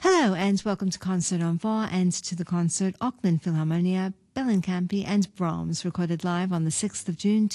Hello and welcome to Concert on 4 and to the concert Auckland Philharmonia, Bellincampi and Brahms, recorded live on the 6th of June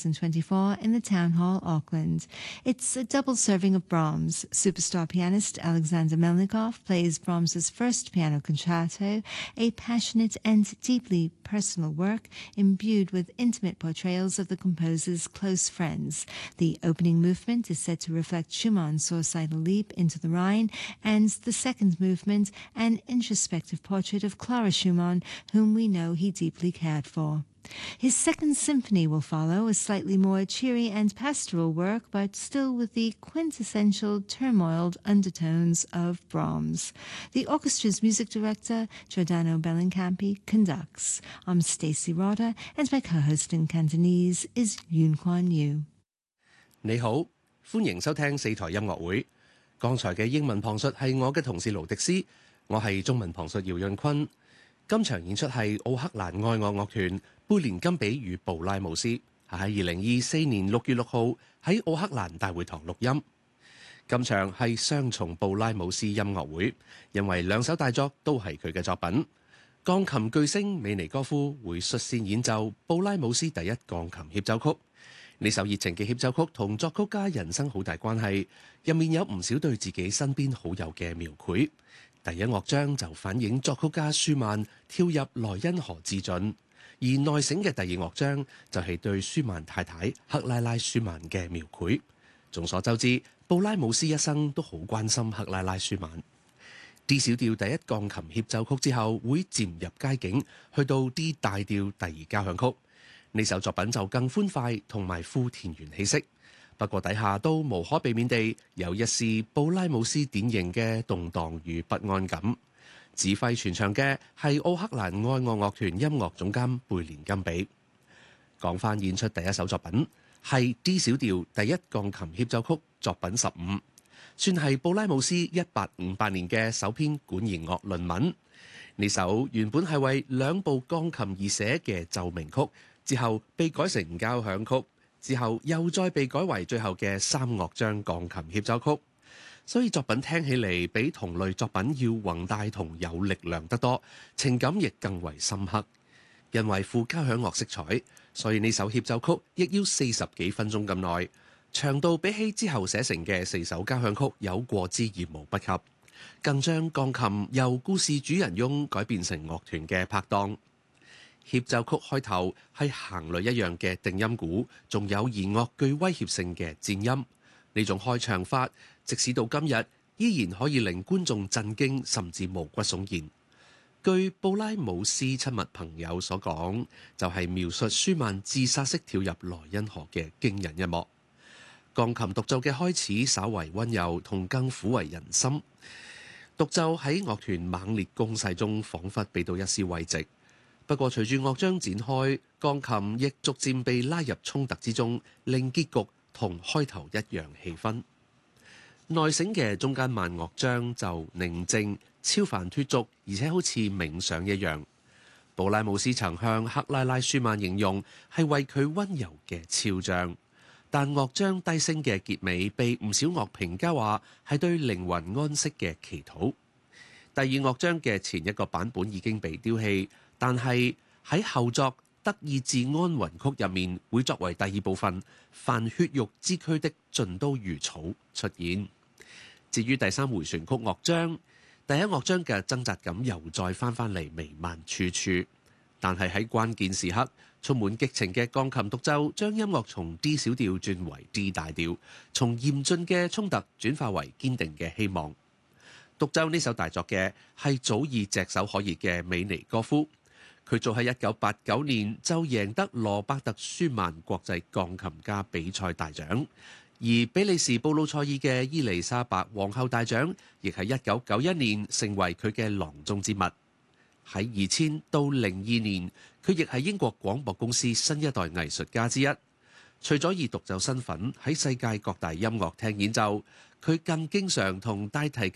2024 in the Town Hall, Auckland. It's a double serving of Brahms. Superstar pianist Alexander Melnikov plays Brahms's first piano concerto, a passionate and deeply personal work imbued with intimate portrayals of the composer's close friends. The opening movement is said to reflect Schumann's suicidal leap into the Rhine, and the second movement, an introspective portrait of Clara Schumann, whom we know he deeply cared for. His second symphony will follow, a slightly more cheery and pastoral work, but still with the quintessential turmoiled undertones of Brahms. The orchestra's music director, Giordano Bellincampi, conducts. I'm Stacey Rotter, and my co-host in Cantonese is Yun Kuan Yu. 你好，歡迎收聽四台音樂會。剛才嘅英文旁述係我嘅同事盧迪斯，我係中文旁述姚潤坤。今場演出係奧克蘭愛樂樂團貝連金比與布拉姆斯，喺2024年6月6號喺奧克蘭大會堂錄音。今場係雙重布拉姆斯音樂會，因為兩首大作都係佢嘅作品。鋼琴巨星美尼戈夫會率先演奏布拉姆斯第一鋼琴協奏曲。呢首熱情嘅協奏曲同作曲家人生好大關係，入面有唔少對自己身邊好友嘅描繪。第一樂章就反映作曲家舒曼跳入萊茵河自盡，而內省嘅第二樂章就係對舒曼太太克拉拉舒曼嘅描繪。眾所周知，布拉姆斯一生都好關心克拉拉舒曼。D 小調第一鋼琴協奏曲之後會漸入佳境，去到 D 大調第二交響曲。呢首作品就更歡快同埋富田園氣息，不過底下都無可避免地有一絲布拉姆斯典型嘅動盪與不安感。指揮全場嘅係奧克蘭愛樂樂團音樂總監貝連金比。講返演出第一首作品係 D 小調第一鋼琴協奏曲作品15，算係布拉姆斯1858年嘅首篇管弦樂論文。呢首原本係為兩部鋼琴而寫嘅奏鳴曲，之後被改成交響曲，之後又再被改為最後嘅3樂章鋼琴協奏曲，所以作品聽起嚟比同類作品要宏大同有力量得多，情感亦更為深刻。因為附交響樂色彩，所以呢首協奏曲亦要40幾分鐘咁耐，長度比起之後寫成嘅4首交響曲有過之而無不及，更將鋼琴由故事主人翁改變成樂團嘅拍檔。協奏曲開頭係行雷一樣嘅定音鼓，仲有弦樂具威脅性嘅顫音。呢種開場法，即使到今日依然可以令觀眾震驚，甚至毛骨悚然。據布拉姆斯親密朋友所講，就係描述舒曼自殺式跳入萊茵河嘅驚人一幕。鋼琴獨奏嘅開始稍為溫柔同更撫慰人心，獨奏喺樂團猛烈攻勢中彷彿俾到一絲慰藉。不過隨住樂章展開，鋼琴亦逐漸被拉入衝突之中，令結局同開頭一樣氣氛。內省嘅中間慢樂章就寧靜、超凡脫俗，而且好似冥想一樣。布拉姆斯曾向克拉拉舒曼形容係為佢溫柔嘅肖像，但樂章低聲嘅結尾被唔少樂評家話係對靈魂安息嘅祈禱。第二樂章嘅前一個版本已經被丟棄，但係喺後作德意志安魂曲入面會作為第二部分，凡血肉之軀的盡都如草出現。至於第三迴旋曲樂章，第一樂章嘅掙扎感又再翻嚟彌漫處處，但係喺關鍵時刻充滿激情嘅鋼琴獨奏將音樂從 D 小調轉為 D 大調，從嚴峻嘅衝突轉化為堅定嘅希望。獨奏呢首大作嘅係早已炙手可熱嘅美尼戈夫，佢早喺1989年就贏得羅伯特舒曼國際鋼琴家比賽大獎，而比利時布魯塞爾嘅伊麗莎白皇后大獎亦喺1991年成為佢嘅囊中之物。喺2000到02年，佢亦係英國廣播公司新一代藝術家之一。除咗以獨奏身份喺世界各大音樂廳演奏，佢更經常同大提